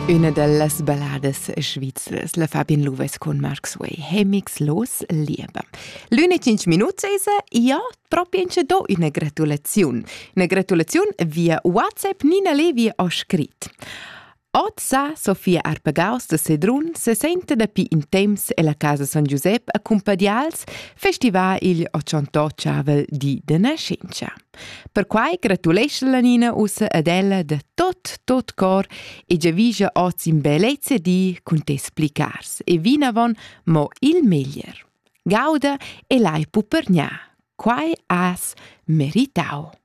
Una delle balladas svizzeras, la Fabian Luves con Mark Sway, Hemmix los Liebe. L'una 5 minuti ja, proprio in do una gratulazione. Una gratulazione via WhatsApp, Nina Levi ha scritto. Sa Sofia Arpagaus de Sedrun se sente da pi in temps e la casa San Giuseppe a Cumpadials festival il 88 chavel di de nascenza. Per quai gratulesce la Nina ussa ad ella de tot cor e già vija oz in bellezza di cun te splicars e vinavon mo il meglier. Gauda e lai pupergna, quai has meritau.